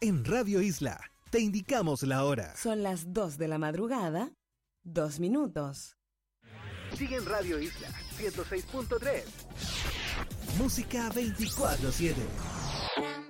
En Radio Isla, te indicamos la hora. Son las 2 de la madrugada, 2 minutos. Sigue en Radio Isla 106.3. Música 24/7.